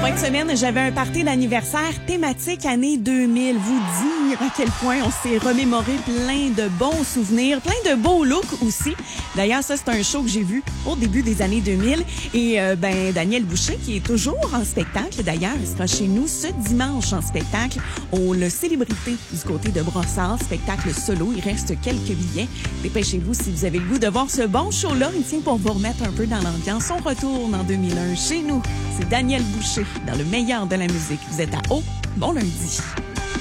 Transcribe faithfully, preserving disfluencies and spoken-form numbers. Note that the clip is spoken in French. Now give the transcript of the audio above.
fin de semaine, j'avais un party d'anniversaire thématique année deux mille. Vous dire à quel point on s'est remémoré plein de bons souvenirs, plein de beaux looks aussi. D'ailleurs, ça, c'est un show que j'ai vu au début des années deux mille. Et euh, ben Daniel Boucher, qui est toujours en spectacle, d'ailleurs, il sera chez nous ce dimanche en spectacle au Le Célébrité du côté de Brossard, spectacle solo. Il reste quelques billets. Dépêchez-vous si vous avez le goût de voir ce bon show-là. Il tient pour vous remettre un peu dans l'ambiance. On retourne en deux mille un chez nous. C'est Daniel Boucher dans le meilleur de la musique. Vous êtes à haut. Bon lundi.